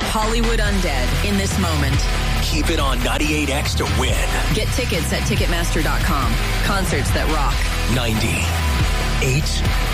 Hollywood Undead in this moment. Keep it on 98X to win. Get tickets at Ticketmaster.com. Concerts that rock. 98